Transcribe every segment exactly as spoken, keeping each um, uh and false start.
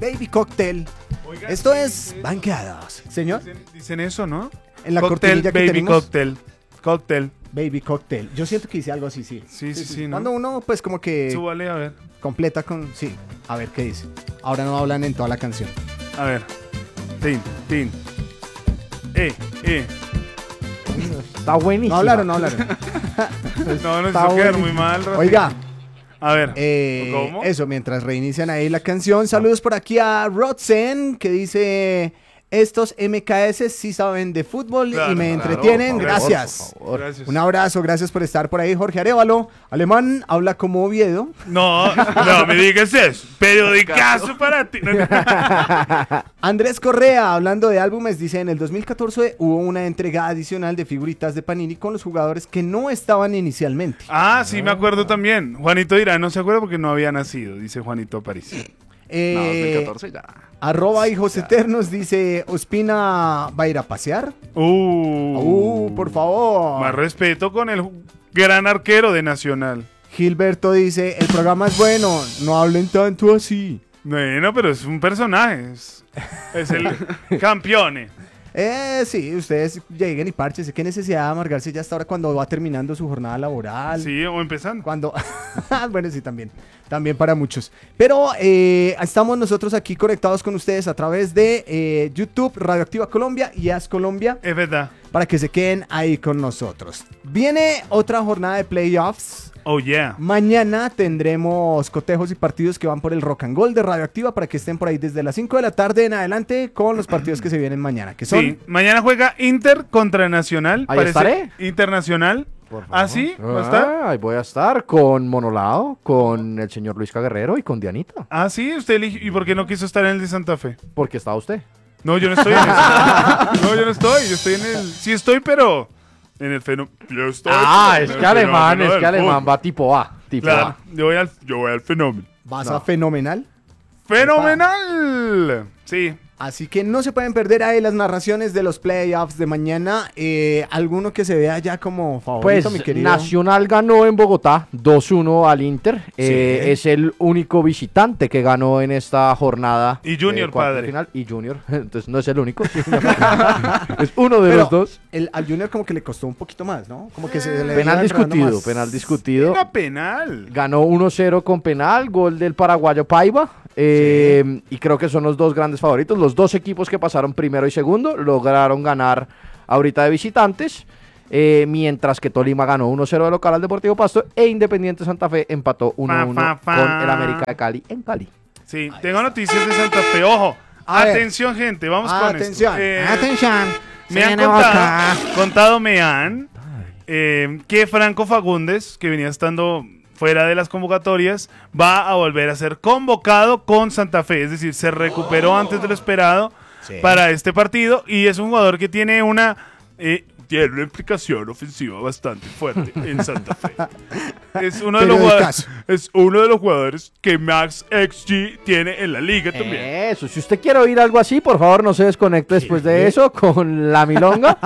Baby Cocktail. Oiga, Esto sí, es Banqueados. Señor. Dicen, dicen eso, ¿no? En la Cocktail, cortinilla que Baby tenemos. Cocktail. Cocktail. Baby Cocktail. Yo siento que dice algo así, sí. Sí, sí, sí. sí, sí ¿no? Cuando uno, pues, como que... Súbale, a ver. Completa con... Sí. A ver, ¿qué dice? Ahora no hablan en toda la canción. A ver. Tin, tin. Eh, eh. Está buenísimo. No hablaron, no hablaron. No, nos hizo quedar muy mal, Rafi. Oiga. A ver. Eh, ¿Cómo? Eso, mientras reinician ahí la canción. Saludos por aquí a Rodsen, que dice... Estos M K S sí saben de fútbol claro, y me entretienen. Claro, favor, gracias. por favor. Gracias. Un abrazo, gracias por estar por ahí. Jorge Arévalo, alemán, habla como Oviedo. No, no me digas eso. Periodicazo para ti. Andrés Correa, hablando de álbumes, dice: en el dos mil catorce hubo una entrega adicional de figuritas de Panini con los jugadores que no estaban inicialmente. Ah, sí, me acuerdo también. Juanito dirá, no se acuerda porque no había nacido, dice Juanito París. Eh, no, dos mil catorce ya. Arroba Hijos Eternos dice: ¿Ospina va a ir a pasear? Uh, uh, por favor. Más respeto con el gran arquero de Nacional. Gilberto dice: el programa es bueno, no hablen tanto así. Bueno, pero es un personaje, es, es el campeón. Eh, sí, ustedes lleguen y parchen. Qué necesidad de amargarse ya hasta ahora cuando va terminando su jornada laboral. Sí, o empezando. Cuando, bueno, sí, también. También para muchos. Pero eh, estamos nosotros aquí conectados con ustedes a través de eh, YouTube, Radioactiva Colombia y As Colombia. Es verdad. Para que se queden ahí con nosotros. Viene otra jornada de playoffs. Oh, yeah. Mañana tendremos cotejos y partidos que van por el Rock and Roll de Radioactiva para que estén por ahí desde las cinco de la tarde en adelante con los partidos que se vienen mañana. Que son... Sí, mañana juega Inter contra Nacional. Ahí estaré. Internacional. ¿Ah, sí? ¿Va a estar? Ah, ahí voy a estar con Monolao, con el señor Luis Caguerrero y con Dianita. Ah, sí, usted elige. ¿Y por qué no quiso estar en el de Santa Fe? Porque está usted. No, yo no estoy en ese. No, yo no estoy. Yo estoy en el. Sí, estoy, pero. En el fenómeno. Yo estoy. Ah, es que alemán, es que alemán va tipo A. Tipo claro, A. yo voy al, yo voy al fenómeno. ¿Vas No. a Fenomenal? ¡Fenomenal! Sí. Así que no se pueden perder ahí las narraciones de los playoffs de mañana. Eh, ¿Alguno que se vea ya como favorito, Pues mi querido? Nacional ganó en Bogotá dos uno al Inter. Sí. Eh, es el único visitante que ganó en esta jornada. Y Junior, padre. Final. Y Junior. Entonces no es el único. Es uno de Pero los dos. El, al Junior como que le costó un poquito más, ¿no? Como que se le Penal iba discutido, más. penal discutido. Era penal. Ganó uno cero con penal, gol del paraguayo Paiva. Eh, sí. Y creo que son los dos grandes favoritos. Los dos equipos que pasaron primero y segundo lograron ganar ahorita de visitantes. Eh, mientras que Tolima ganó uno cero de local al Deportivo Pasto e Independiente Santa Fe empató uno uno fa, fa, fa. con el América de Cali en Cali. Sí, Ahí tengo está. noticias de Santa Fe. Ojo, a atención ver. gente, vamos ah, con atención. esto. Eh, atención. Me han contado, contado, me han, eh, que Franco Fagundes, que venía estando fuera de las convocatorias, va a volver a ser convocado con Santa Fe. Es decir, se recuperó oh. antes de lo esperado sí. para este partido y es un jugador que tiene una... Eh, tiene una implicación ofensiva bastante fuerte en Santa Fe. Es uno de, los jugadores, es uno de los jugadores que Max X G tiene en la liga también. Eso, si usted quiere oír algo así, por favor no se desconecte después ¿Qué? de eso con la milonga.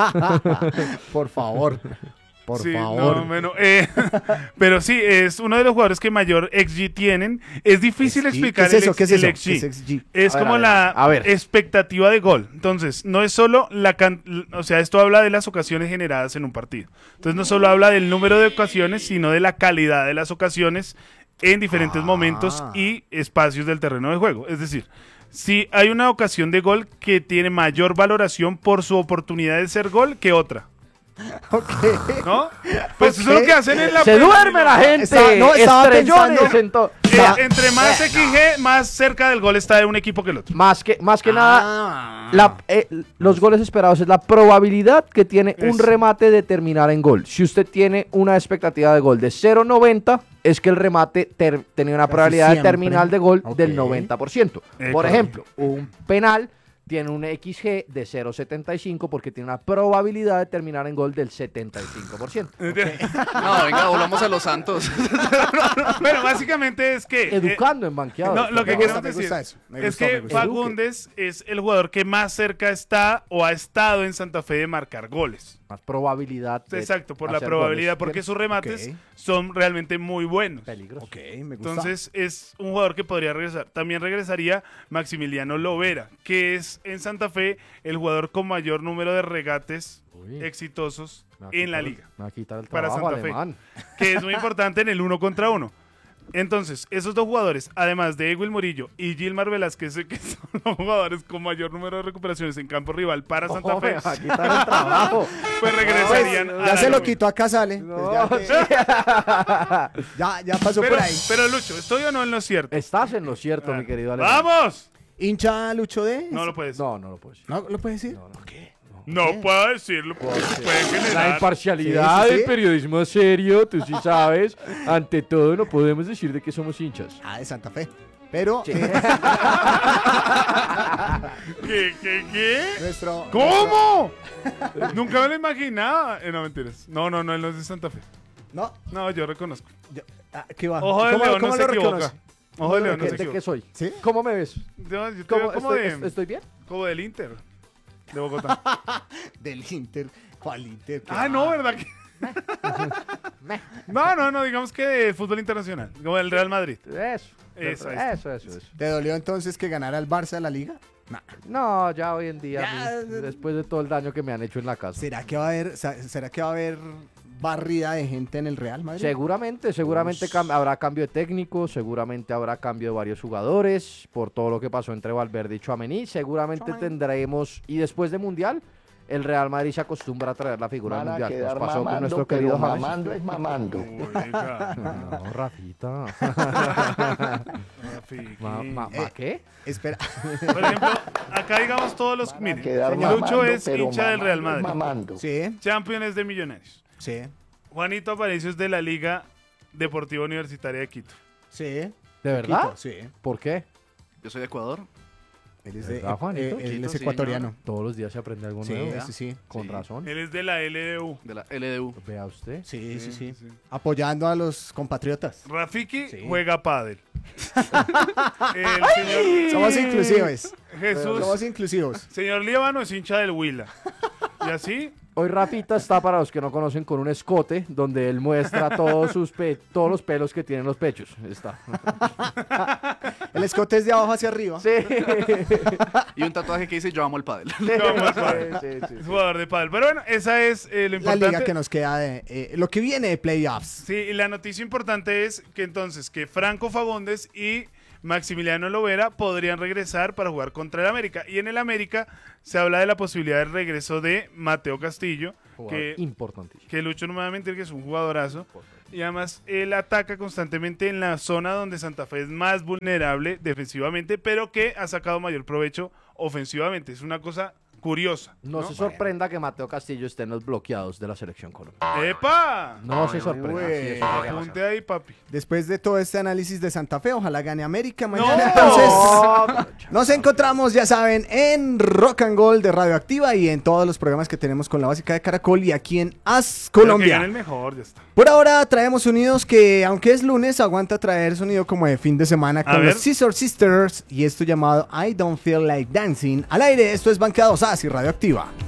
Por favor. Por sí, favor. No, bueno, eh, pero sí, es uno de los jugadores que mayor X G tienen. Es difícil X G. explicar ¿Qué es eso? el, ¿Qué es eso? X G. ¿Qué es X G? Es a como ver, la a ver. expectativa de gol. Entonces, no es solo la can o sea, esto habla de las ocasiones generadas en un partido. Entonces, no solo habla del número de ocasiones, sino de la calidad de las ocasiones en diferentes ah. momentos y espacios del terreno de juego. Es decir, si hay una ocasión de gol que tiene mayor valoración por su oportunidad de ser gol que otra. Okay. ¿No? Pues okay. eso es lo que hacen en la... Se duerme la gente. Está, no, estrellones pensando... eh, entre más X G, más cerca del gol está de un equipo que el otro. Más que, más que ah. nada, la, eh, los goles esperados es la probabilidad que tiene es. un remate de terminar en gol. Si usted tiene una expectativa de gol de cero coma noventa, es que el remate ter, tenía una Casi probabilidad siempre. de terminal de gol okay. del noventa por ciento. Eh, Por ejemplo, un penal tiene un X G de cero coma setenta y cinco porque tiene una probabilidad de terminar en gol del setenta y cinco por ciento. Okay. No, venga, volvamos a los Santos. Bueno, básicamente es que... Educando eh, en banqueado. No, lo que me queremos gusta, decir me gusta me es gustó, que Fagundes es el jugador que más cerca está o ha estado en Santa Fe de marcar goles. Más probabilidad. de Exacto, por la hacer probabilidad, goles. porque sus remates Ok. son realmente muy buenos. Peligros. Ok, me gusta. Entonces es un jugador que podría regresar. También regresaría Maximiliano Lovera, que es en Santa Fe el jugador con mayor número de regates Uy. exitosos Me va a en la quitar el- liga, Me va a quitar el para trabajo, Santa Fe. alemán. que es muy importante en el uno contra uno. Entonces, esos dos jugadores, además de Egwil Murillo y Gilmar Velázquez, que son los jugadores con mayor número de recuperaciones en campo rival para Santa Ojo, Fe, me va a quitar el trabajo. pues regresarían. Pues, a ya la se lo nómina. quitó acá, sale. No, Pues ya, que- ya, ya pasó Pero, por ahí. pero Lucho, ¿estoy o no en lo cierto? Estás en lo cierto, mi querido alemán. ¡Vamos! ¿Hincha Lucho de? No lo puedes. No, no lo puedo decir. ¿No lo puedes decir? No, no. ¿Por qué? No puedo decirlo porque se puede La generar. imparcialidad Sí, sí, del sí. periodismo serio, tú sí sabes. Ante todo, no podemos decir de que somos hinchas. Ah, de Santa Fe. Pero Sí. eh, ¿Qué, qué, qué? nuestro... ¿Cómo? Nunca me lo imaginaba. Eh, no, mentiras. No, no, no, él no es de Santa Fe. No, No, yo reconozco. yo- ah, ¿qué va? Ojo de ¿Cómo, León cómo no se lo equivoca. reconoce? Ojo de ¿De León no qué- se ¿De qué equivoca. soy? ¿Sí? ¿Cómo me ves? Yo, yo te ¿Cómo, veo como, estoy, de, est- ¿Estoy bien? como del Inter. De Bogotá. Del Inter. ¿Cuál Inter? ¿Qué Ah, va? no, ¿verdad? que? No, no, no, digamos que de fútbol internacional. Como el Real Madrid. Eso. Eso, ahí Eso, eso, eso. ¿Te dolió entonces que ganara el Barça la Liga? Nah. No, ya hoy en día, Ya. mi- después de todo el daño que me han hecho en la casa. ¿Será que va a haber, sa- será que va a haber barrida de gente en el Real Madrid? Seguramente, seguramente Ush. cam- habrá cambio de técnico, seguramente habrá cambio de varios jugadores por todo lo que pasó entre Valverde y Tchouaméni. Seguramente Tchouaméni. tendremos, y después de Mundial, el Real Madrid se acostumbra a traer la figura del Van a Mundial. Nos quedar pasó con mamando, nuestro pero querido James. mamando es mamando. Oiga, No, Rafita. Rafiki. Ma- ma- ma- Eh, ¿Qué? Espera. Por ejemplo, acá digamos todos los. Van a Miren, quedar Lucho mamando, es pero hincha del Real mamando es Madrid. mamando. Sí, Champions de Millonarios. sí, Juanito Aparicio es de la Liga Deportiva Universitaria de Quito. sí. ¿De verdad? Quito, sí. ¿Por qué? Yo soy de Ecuador. Él es, de- ¿Verdad, Juanito? eh, él Quito, es sí, ecuatoriano. Todos los días se aprende algo Sí, nuevo. sí, sí. Con Sí. razón. Él es de la L D U. De la L D U. Vea usted. Sí, sí, sí, sí. Apoyando a los compatriotas. Rafiki Sí. juega pádel. El señor Somos inclusivos. Jesús, Somos inclusivos. señor Líbano es hincha del Huila. Y así, Hoy Rafita está, para los que no conocen, con un escote donde él muestra todos sus pe- todos los pelos que tienen los pechos. Está. El escote es de abajo hacia arriba. Sí. Y un tatuaje que dice yo amo el pádel. no, más pádel. Sí, sí, sí. Es jugador de pádel. Pero bueno, esa es eh, lo La importante. liga que nos queda de eh, lo que viene de playoffs. Sí, y la noticia importante es que entonces que Franco Fagundes y Maximiliano Lovera podrían regresar para jugar contra el América. Y en el América se habla de la posibilidad del regreso de Mateo Castillo, Jugador que, importantísimo. que Lucho no me va a mentir que es un jugadorazo. Y además él ataca constantemente en la zona donde Santa Fe es más vulnerable defensivamente, pero que ha sacado mayor provecho ofensivamente. Es una cosa curiosa. No, se sorprenda que Mateo Castillo esté en los bloqueados de la selección colombiana. ¡Epa! No se sorprenda. uy. sí, eso llega a pasar. Apunte ahí, papi. Después de todo este análisis de Santa Fe, ojalá gane América mañana. ¡No! Entonces, nos encontramos, ya saben, en Rock and Gold de Radioactiva y en todos los programas que tenemos con la básica de Caracol y aquí en As Pero que Colombia. gane el mejor, ya está. Por ahora traemos sonidos que, aunque es lunes, aguanta traer sonido como de fin de semana A con ver. los Scissor Sisters y esto llamado I Don't Feel Like Dancing. Al aire, esto es Banqueados As y Radioactiva.